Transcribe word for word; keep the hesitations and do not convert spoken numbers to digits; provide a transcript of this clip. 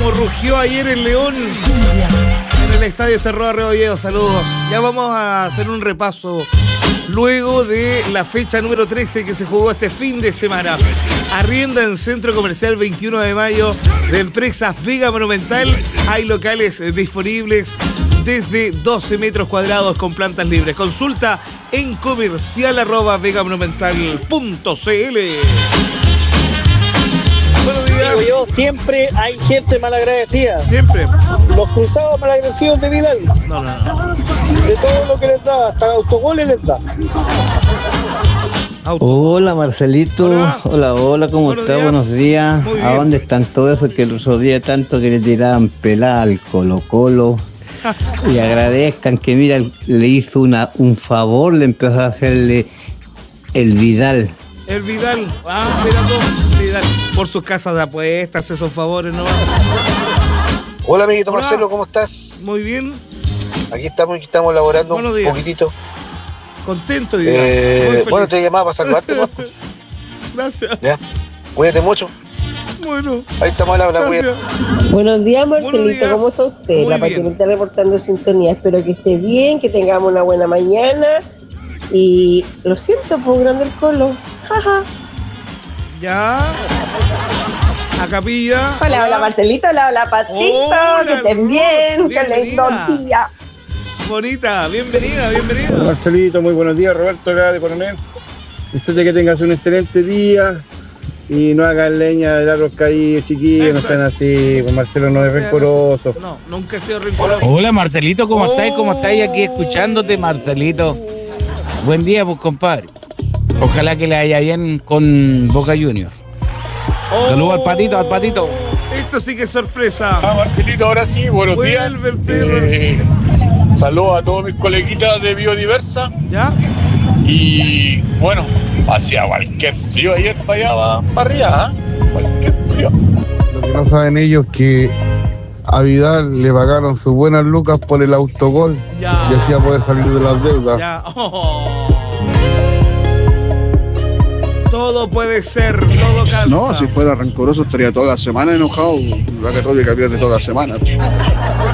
como rugió ayer el León en el Estadio Cerro Rebolledo. Saludos. Ya vamos a hacer un repaso luego de la fecha número trece que se jugó este fin de semana. Arrienda en Centro Comercial veintiuno de mayo de Empresas Vega Monumental. Hay locales disponibles desde doce metros cuadrados con plantas libres. Consulta en comercial arroba vegamonumental punto cl. Buenos días. Digo yo, siempre hay gente malagradecida. Siempre. Los cruzados malagradecidos de Vidal. No, no, no. De todo lo que les da, hasta autogoles les da. Auto. Hola Marcelito, Hola, hola, hola, ¿cómo Buenos estás? días. Buenos días. Muy ¿A bien. dónde están todos esos que el otro día tanto que le tiraban pelada al Colo Colo? Y agradezcan que mira, le hizo una, un favor, le empezó a hacerle el Vidal. El Vidal. Ah, mira tú, Vidal. Por sus casas de apuestas, esos favores, ¿no? Hola amiguito Hola. Marcelo, ¿cómo estás? Muy bien. Aquí estamos, aquí estamos elaborando Buenos un días. poquitito. Contento, Vidal. Eh, Muy feliz. bueno, te llamaba para saludarte, ¿no? Gracias. Ya. Cuídate mucho. Bueno, Ahí estamos al habla, cuídate. gracias. Buenos días, Marcelito, Buenos días. ¿cómo está usted? Muy La bien. patinita reportando sintonía. Espero que esté bien, que tengamos una buena mañana. Y lo siento, por grande el Colo. Jaja. Ya. A Capilla. Hola, hola Marcelito, hola, hola Patito, Hola, que estén Ruth, bien, que lindo bienvenida. día. Bonita, bienvenida, Hola bienvenida. Marcelito, muy buenos días, Roberto acá de Coronel. Deseo que tengas un excelente día y no hagas leña del árbol caído, chiquillos, Eso no están es. así, pues Marcelo no es O sea, rencoroso. No, nunca he sido rencoroso. Hola Marcelito, ¿cómo Oh. estáis? ¿Cómo estáis aquí escuchándote, Marcelito? Buen día, pues compadre. Ojalá que le haya bien con Boca Juniors. Oh. Saludos al patito, al patito. Esto sí que es sorpresa. Ah, Marcelito, ahora sí, buenos Vuelve días. el perro. Eh, saludos a todos mis coleguitas de Biodiversa. ¿Ya? Y bueno, hacía cualquier frío ayer para allá, va- para arriba, ¿eh? Cualquier frío. Lo que no saben ellos es que a Vidal le pagaron sus buenas lucas por el autogol Ya. y así a poder salir de las deudas. Ya. Oh. Todo puede ser, todo calza. No, si fuera rencoroso estaría toda la semana enojado. La Católica pierde toda la semana.